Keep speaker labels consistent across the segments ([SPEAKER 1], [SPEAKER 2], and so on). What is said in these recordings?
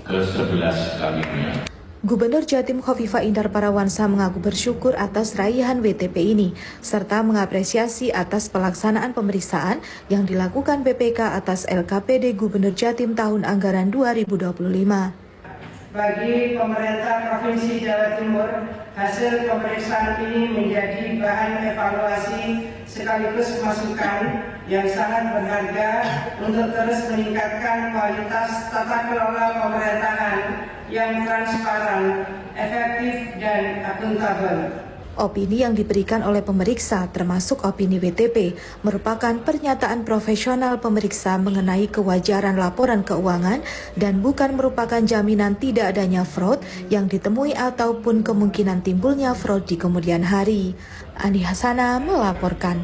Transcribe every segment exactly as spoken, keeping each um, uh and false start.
[SPEAKER 1] ke sebelas kalinya.
[SPEAKER 2] Gubernur Jatim Khofifah Indar Parawansa mengaku bersyukur atas raihan W T P ini, serta mengapresiasi atas pelaksanaan pemeriksaan yang dilakukan B P K atas L K P D Gubernur Jatim tahun anggaran dua ribu dua puluh lima.
[SPEAKER 3] Bagi pemerintah Provinsi Jawa Timur, hasil pemeriksaan ini menjadi bahan evaluasi sekaligus masukan yang sangat berharga untuk terus meningkatkan kualitas tata kelola pemerintahan yang transparan, efektif, dan akuntabel.
[SPEAKER 2] Opini yang diberikan oleh pemeriksa, termasuk opini W T P, merupakan pernyataan profesional pemeriksa mengenai kewajaran laporan keuangan dan bukan merupakan jaminan tidak adanya fraud yang ditemui ataupun kemungkinan timbulnya fraud di kemudian hari. Andi Hasana melaporkan.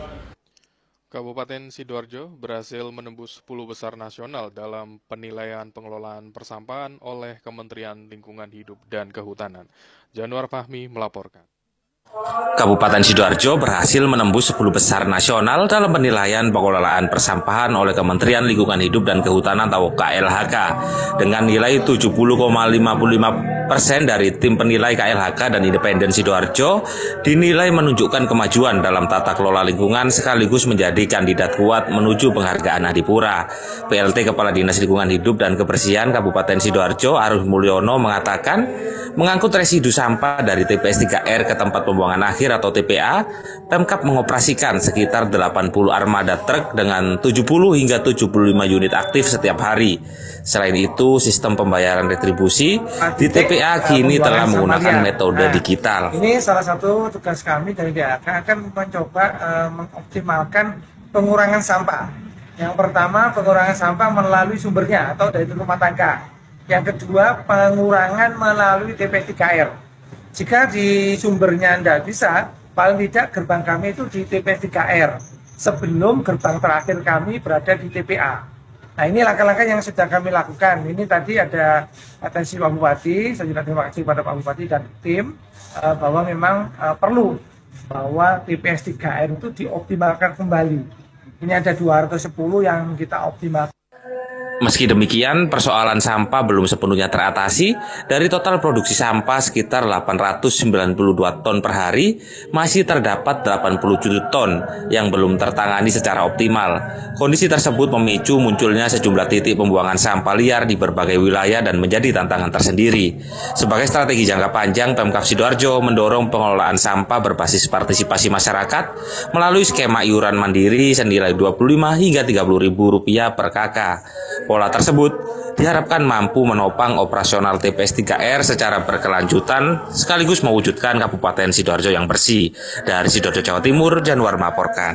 [SPEAKER 4] Kabupaten Sidoarjo berhasil menembus sepuluh besar nasional dalam penilaian pengelolaan persampahan oleh Kementerian Lingkungan Hidup dan Kehutanan. Januar Fahmi melaporkan.
[SPEAKER 5] Kabupaten Sidoarjo berhasil menembus sepuluh besar nasional dalam penilaian pengelolaan persampahan oleh Kementerian Lingkungan Hidup dan Kehutanan atau K L H K dengan nilai tujuh puluh koma lima puluh lima persen dari tim penilai K L H K dan Independen Sidoarjo dinilai menunjukkan kemajuan dalam tata kelola lingkungan sekaligus menjadi kandidat kuat menuju penghargaan Adipura. P L T Kepala Dinas Lingkungan Hidup dan Kebersihan Kabupaten Sidoarjo Arif Mulyono mengatakan mengangkut residu sampah dari T P S tiga R ke tempat pembuangan akhir atau T P A, Pemkab mengoperasikan sekitar delapan puluh armada truk dengan tujuh puluh hingga tujuh puluh lima unit aktif setiap hari. Selain itu, sistem pembayaran retribusi di T P A kini telah menggunakan metode
[SPEAKER 6] nah,
[SPEAKER 5] digital.
[SPEAKER 6] Ini salah satu tugas kami dari D H K akan mencoba uh, mengoptimalkan pengurangan sampah. Yang pertama, pengurangan sampah melalui sumbernya atau dari rumah tangga. Yang kedua, pengurangan melalui T P S tiga R. Jika di sumbernya tidak bisa, paling tidak gerbang kami itu di T P S tiga R. Sebelum gerbang terakhir kami berada di T P A. Nah, ini langkah-langkah yang sudah kami lakukan. Ini tadi ada atensi Pak Bupati, saya juga terima kasih kepada Pak Bupati dan tim, uh, bahwa memang uh, perlu bahwa T P S tiga R itu dioptimalkan kembali. Ini ada dua ratus sepuluh yang kita optimalkan.
[SPEAKER 5] Meski demikian, persoalan sampah belum sepenuhnya teratasi. Dari total produksi sampah sekitar delapan ratus sembilan puluh dua ton per hari, masih terdapat delapan puluh tujuh ton yang belum tertangani secara optimal. Kondisi tersebut memicu munculnya sejumlah titik pembuangan sampah liar di berbagai wilayah dan menjadi tantangan tersendiri. Sebagai strategi jangka panjang, Pemkab Sidoarjo mendorong pengelolaan sampah berbasis partisipasi masyarakat melalui skema iuran mandiri senilai dua puluh lima hingga tiga puluh ribu rupiah per kakak. Pola tersebut diharapkan mampu menopang operasional T P S tiga R secara berkelanjutan sekaligus mewujudkan Kabupaten Sidoarjo yang bersih. Dari Sidoarjo, Jawa Timur, Januar melaporkan.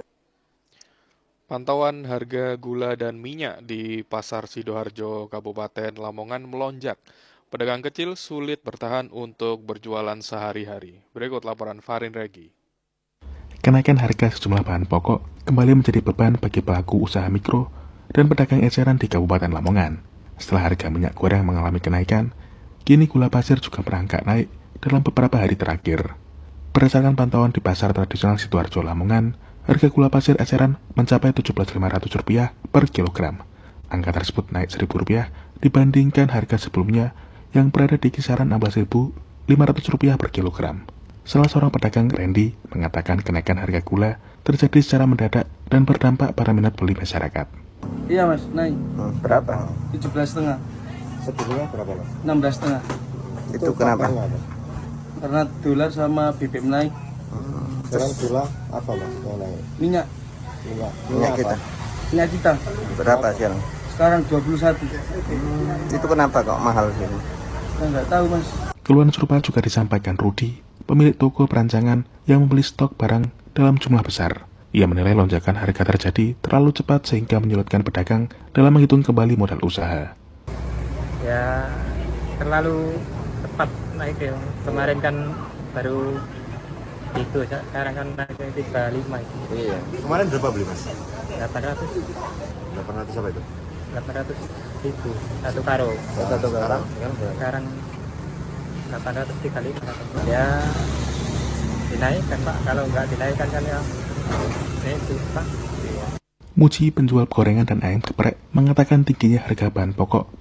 [SPEAKER 4] Pantauan harga gula dan minyak di Pasar Sidoarjo, Kabupaten Lamongan melonjak. Pedagang kecil sulit bertahan untuk berjualan sehari-hari. Berikut laporan Farin Regi.
[SPEAKER 7] Kenaikan harga sejumlah bahan pokok kembali menjadi beban bagi pelaku usaha mikro dan pedagang eceran di Kabupaten Lamongan. Setelah harga minyak goreng mengalami kenaikan, kini gula pasir juga merangkak naik dalam beberapa hari terakhir. Berdasarkan pantauan di Pasar Tradisional Sidoarjo Lamongan, harga gula pasir eceran mencapai tujuh belas ribu lima ratus rupiah per kilogram. Angka tersebut naik seribu rupiah dibandingkan harga sebelumnya yang berada di kisaran enam belas ribu lima ratus rupiah per kilogram. Salah seorang pedagang, Randy, mengatakan kenaikan harga gula terjadi secara mendadak dan berdampak pada minat beli masyarakat.
[SPEAKER 8] Iya mas, naik.
[SPEAKER 9] Hmm, berapa?
[SPEAKER 8] tujuh belas setengah.
[SPEAKER 9] Sebelumnya berapa mas?
[SPEAKER 8] enam belas setengah.
[SPEAKER 9] Itu, Itu kenapa?
[SPEAKER 8] Karena dolar sama B B M naik.
[SPEAKER 9] Hmm. Sekarang gula apa mas yang naik?
[SPEAKER 8] Minyak.
[SPEAKER 9] Minyak,
[SPEAKER 8] minyak,
[SPEAKER 9] minyak kita.
[SPEAKER 8] Minyak kita.
[SPEAKER 9] Berapa sekarang?
[SPEAKER 8] Sekarang dua puluh satu.
[SPEAKER 9] Hmm. Itu kenapa kok mahal sih?
[SPEAKER 8] Saya nggak tahu mas.
[SPEAKER 7] Keluhan serupa juga disampaikan Rudi, pemilik toko perancangan yang membeli stok barang dalam jumlah besar. Ia menilai lonjakan harga terjadi terlalu cepat sehingga menyulitkan pedagang dalam menghitung kembali modal usaha.
[SPEAKER 10] Ya, terlalu cepat naik ya. Kemarin kan baru itu, sekarang kan naik tiga puluh lima.
[SPEAKER 9] Iya. Kemarin berapa beli mas?
[SPEAKER 10] delapan ratus.
[SPEAKER 9] delapan ratus apa itu?
[SPEAKER 10] delapan ratus ribu satu karo.
[SPEAKER 9] Nah, satu sekarang?
[SPEAKER 10] Sekarang delapan ratus tiga puluh lima. Ya, dinaikkan Pak. Kalau nggak dinaikkan kan ya.
[SPEAKER 7] Muji, penjual gorengan dan ayam geprek, mengatakan tingginya harga bahan pokok